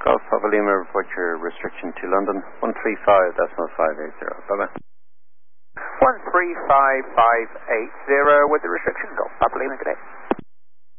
Golf Papa Lima, report your restriction to London, 135.580. Bye-bye. 135580 with the restriction. Golf Papa Lima, good day.